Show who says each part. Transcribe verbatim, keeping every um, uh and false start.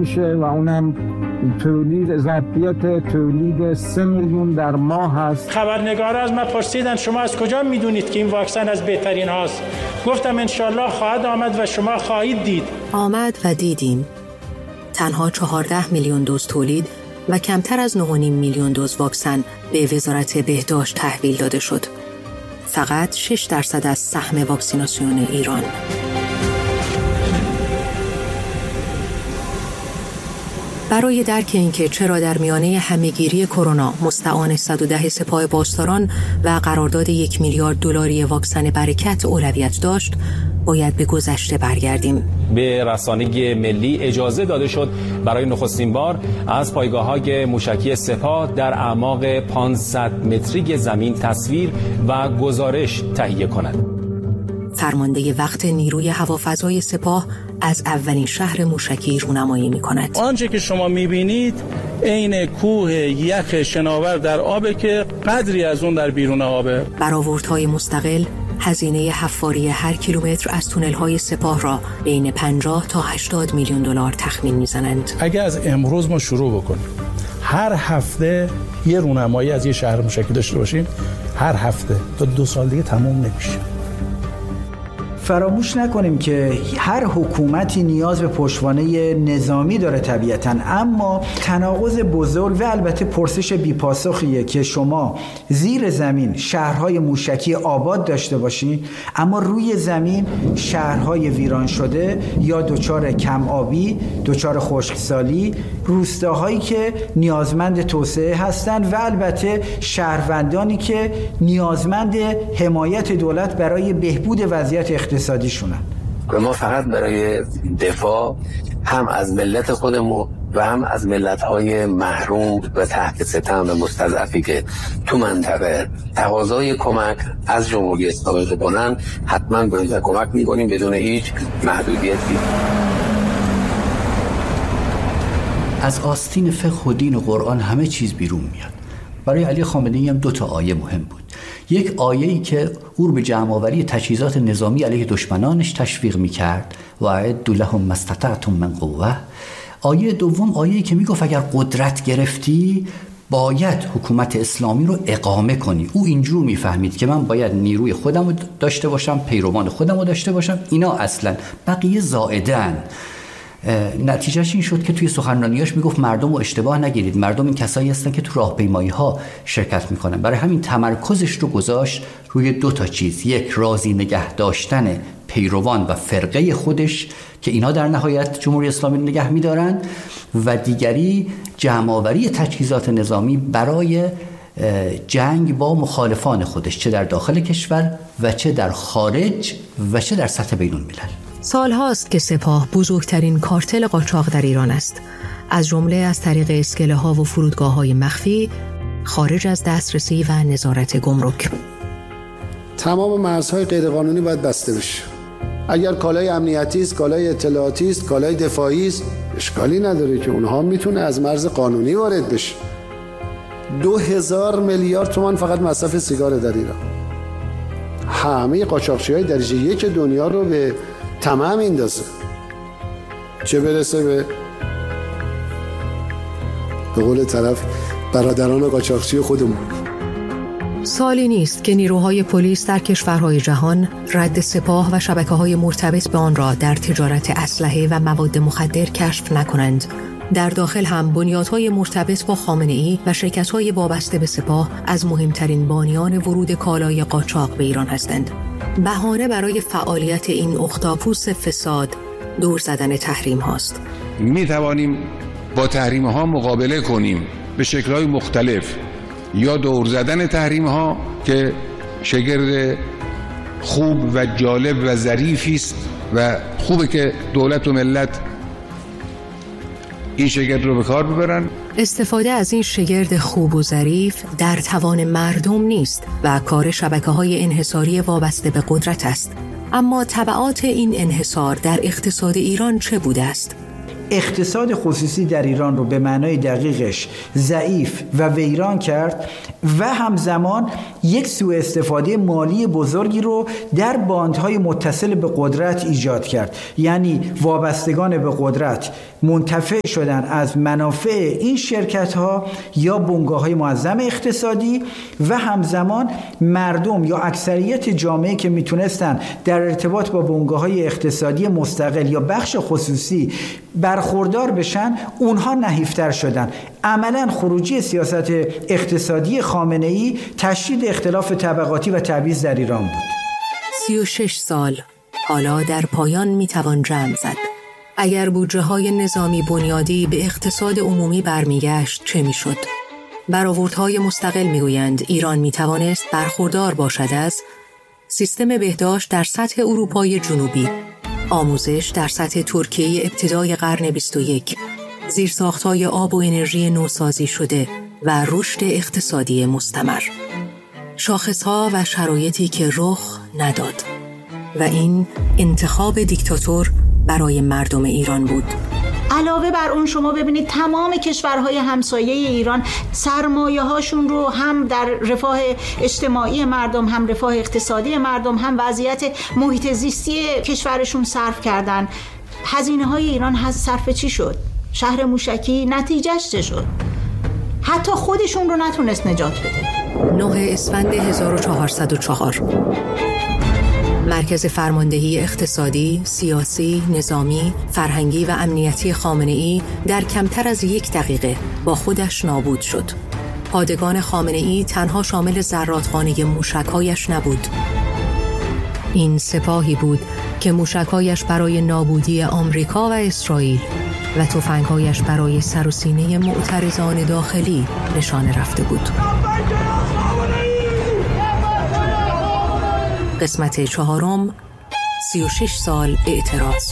Speaker 1: میشه و اونم تولید ظرفیت تولید سه میلیون در ماه هست.
Speaker 2: خبرنگارا از من پرسیدن شما از کجا میدونید که این واکسن از بهترین هاست؟ گفتم انشالله خواهد آمد و شما خواهید دید.
Speaker 3: آمد و دیدیم. تنها چهارده میلیون دوز تولید و کمتر از نه و نیم میلیون دوز واکسن به وزارت بهداشت تحویل داده شد. فقط شش درصد از سهم واکسیناسیون ایران. برای درک اینکه چرا در میانه همه‌گیری کرونا مستعان صد و ده سپاه پاسداران و قرارداد یک میلیارد دلاری واکسن برکت اولویت داشت، باید به گذشته برگردیم.
Speaker 4: به رسانه ملی اجازه داده شد برای نخستین بار از پایگاه‌های موشکی سپاه در اعماق پانصد متری زمین تصویر و گزارش تهیه کند.
Speaker 3: فرمانده وقت نیروی هوافضای سپاه از اولین شهر موشکی رونمایی می‌کند.
Speaker 2: آنچه که شما می‌بینید عین کوه یخ شناور در آبه که قدری از اون در بیرون آبه.
Speaker 3: برآوردهای مستقل هزینه حفاری هر کیلومتر از تونل‌های سپاه را بین پنجاه تا هشتاد میلیون دلار تخمین می‌زنند.
Speaker 5: اگه از امروز ما شروع بکنیم هر هفته یه رونمایی از یه شهر موشکی داشته باشیم، هر هفته تا دو سال دیگه تموم نمیشه.
Speaker 6: فراموش نکنیم که هر حکومتی نیاز به پشتوانه نظامی داره طبیعتاً، اما تناقض بزرگ و البته پرسش بی‌پاسخیه که شما زیر زمین شهرهای موشکی آباد داشته باشین اما روی زمین شهرهای ویران شده یا دچار کم آبی، دچار خشکسالی، روستاهایی که نیازمند توسعه هستند و البته شهروندانی که نیازمند حمایت دولت برای بهبود وضعیت اقتصادی شونن.
Speaker 7: و ما فقط برای دفاع هم از ملت خودمون و هم از ملت‌های محروم و تحت ستم و مستضعفی که تو منطقه تقاضای کمک از جمهوری اسلامی بکنن حتما به کمک می‌کنیم بدون هیچ محدودیتی.
Speaker 8: از آستین فقه و دین و قرآن همه چیز بیرون میاد. برای علی خامنه‌ای هم دو تا آیه مهم بود. یک آیه‌ای که او به جمع‌آوری تجهیزات نظامی علیه دشمنانش تشویق می‌کرد و اعدوا لهم ما استطعتم من قوة. آیه دوم آیه‌ای که میگفت اگر قدرت گرفتی باید حکومت اسلامی رو اقامه کنی. او اینجور میفهمید که من باید نیروی خودم رو داشته باشم، پیروان خودم رو داشته باشم، اینا اصلا بقیه زائدن. نتیجهش این شد که توی سخنرانیاش میگفت مردم رو اشتباه نگیرید، مردم این کسایی هستن که تو راهپیمایی ها شرکت میکنن. برای همین تمرکزش رو گذاشت روی دو تا چیز، یک راضی نگه داشتن پیروان و فرقه خودش که اینا در نهایت جمهوری اسلامی نگه میدارن و دیگری جمع‌آوری تجهیزات نظامی برای جنگ با مخالفان خودش، چه در داخل کشور و چه در خارج و چه در سطح بین الملل.
Speaker 3: سال هاست که سپاه بزرگترین کارتل قاچاق در ایران است، از جمله از طریق اسکله ها و فرودگاه های مخفی خارج از دسترسی و نظارت گمرک.
Speaker 9: تمام مرزهای غیرقانونی باید بسته بشه. اگر کالای امنیتی است، کالای اطلاعاتی است، کالای دفاعی است، اشکالی نداره که اونها میتونه از مرز قانونی وارد بشه. دو هزار میلیارد تومان فقط مصرف سیگار در ایران. همه قاچاقچی‌های درجه یک دنیا رو به تمام میندازه، چه برسه به به قول طرف برادران قاچاقچی خودمون.
Speaker 3: سالی نیست که نیروهای پلیس در کشورهای جهان رد سپاه و شبکه‌های مرتبط به آن را در تجارت اسلحه و مواد مخدر کشف نکنند. در داخل هم بنیادهای مرتبط با خامنه‌ای و شرکت‌های وابسته به سپاه از مهمترین بانیان ورود کالای قاچاق به ایران هستند. بهانه برای فعالیت این اختاپوس فساد دور زدن تحریم هاست.
Speaker 10: می توانیم با تحریم ها مقابله کنیم به شکل‌های مختلف، یا دور زدن تحریم ها که شگرد خوب و جالب و ظریفی است و خوبه که دولت و ملت این شگرد رو به کار ببرن.
Speaker 3: استفاده از این شگرد خوب و ظریف در توان مردم نیست و کار شبکه‌های انحصاری وابسته به قدرت است. اما تبعات این انحصار در اقتصاد ایران چه بوده است؟
Speaker 6: اقتصاد خصوصی در ایران رو به معنای دقیقش ضعیف و ویران کرد و همزمان یک سوء استفاده مالی بزرگی رو در باندهای متصل به قدرت ایجاد کرد. یعنی وابستگان به قدرت منتفع شدن از منافع این شرکت ها یا بنگاه های معظم اقتصادی و همزمان مردم یا اکثریت جامعه که میتونستن در ارتباط با بنگاه های اقتصادی مستقل یا بخش خصوصی برخوردار بشن، اونها نحیفتر شدن. عملا خروجی سیاست اقتصادی خامنه‌ای تشدید اختلاف طبقاتی و تبعیض در ایران بود.
Speaker 3: سی و شش سال حالا در پایان میتوان جمع زد. اگر بودجه های نظامی بنیادی به اقتصاد عمومی برمیگشت چه میشد؟ برآوردهای مستقل میگویند ایران میتوانست برخوردار باشد از سیستم بهداشت در سطح اروپای جنوبی، آموزش در سطح ترکیه ابتدای قرن بیست و یک، زیرساختهای آب و انرژی نوسازی شده و رشد اقتصادی مستمر. شاخصها و شرایطی که رخ نداد و این انتخاب دیکتاتور برای مردم ایران بود.
Speaker 11: علاوه بر اون شما ببینید تمام کشورهای همسایه ایران سرمایه هاشون رو هم در رفاه اجتماعی مردم، هم رفاه اقتصادی مردم، هم وضعیت محیط زیستی کشورشون صرف کردن. هزینه های ایران هست صرف چی شد؟ شهر موشکی نتیجهش چه شد؟ حتی خودشون رو نتونست نجات بده.
Speaker 3: نه اسفند هزار و چهارصد و چهار مرکز فرماندهی اقتصادی، سیاسی، نظامی، فرهنگی و امنیتی خامنه‌ای در کمتر از یک دقیقه با خودش نابود شد. پادگان خامنه‌ای تنها شامل زرادخانه موشک‌هایش نبود. این سپاهی بود که موشک‌هایش برای نابودی آمریکا و اسرائیل و تفنگ‌هایش برای سر و سینه معترضان داخلی نشانه رفته بود. قسمت چهارم، سی و شش سال اعتراض.